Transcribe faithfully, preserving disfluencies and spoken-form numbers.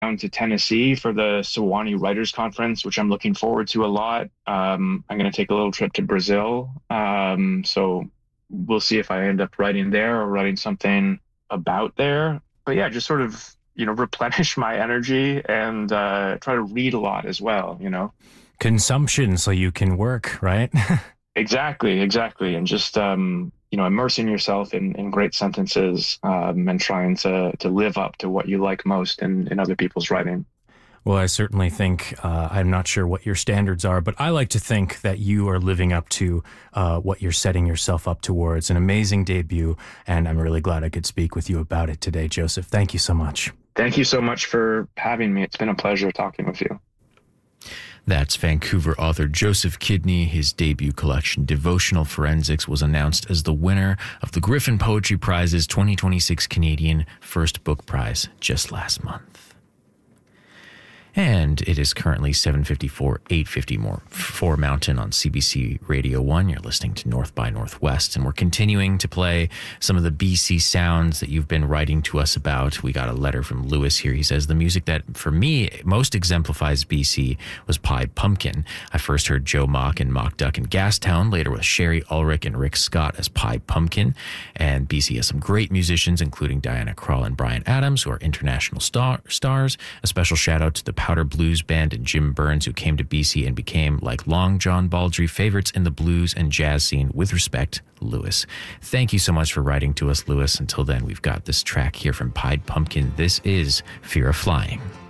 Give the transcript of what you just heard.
down to Tennessee for the Sewanee Writers Conference, which I'm looking forward to a lot. Um, I'm going to take a little trip to Brazil. Um, so we'll see if I end up writing there or writing something about there. But yeah, just sort of, you know, replenish my energy and uh, try to read a lot as well, you know. Consumption so you can work, right? Exactly, exactly. And just, um, you know, immersing yourself in, in great sentences um, and trying to, to live up to what you like most in, in other people's writing. Well, I certainly think, uh, I'm not sure what your standards are, but I like to think that you are living up to uh, what you're setting yourself up towards. An amazing debut, and I'm really glad I could speak with you about it today, Joseph. Thank you so much. Thank you so much for having me. It's been a pleasure talking with you. That's Vancouver author Joseph Kidney. His debut collection, Devotional Forensics, was announced as the winner of the Griffin Poetry Prize's twenty twenty-six Canadian First Book Prize just last month. And it is currently seven fifty-four, eight fifty more four Mountain on C B C Radio one. You're listening to North by Northwest, and we're continuing to play some of the B C sounds that you've been writing to us about. We got a letter from Lewis here. He says, the music that, for me, most exemplifies B C was Pied Pumpkin. I first heard Joe Mock and Mock Duck in Gastown, later with Sherry Ulrich and Rick Scott as Pied Pumpkin. And B C has some great musicians, including Diana Krall and Brian Adams, who are international star- stars. A special shout out to the Powder Blues Band and Jim Burns, who came to B C and became, like Long John Baldry, favorites in the blues and jazz scene. With respect, Lewis. Thank you so much for writing to us, Lewis. Until then, we've got this track here from Pied Pumpkin. This is Fear of Flying.